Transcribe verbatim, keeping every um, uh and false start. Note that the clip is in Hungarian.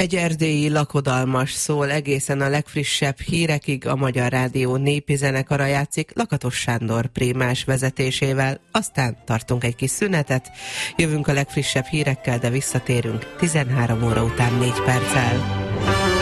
Egy erdélyi lakodalmas szól egészen a legfrissebb hírekig, a Magyar Rádió népi zenekara játszik Lakatos Sándor prémás vezetésével, aztán tartunk egy kis szünetet, jövünk a legfrissebb hírekkel, de visszatérünk tizenhárom óra után négy perccel.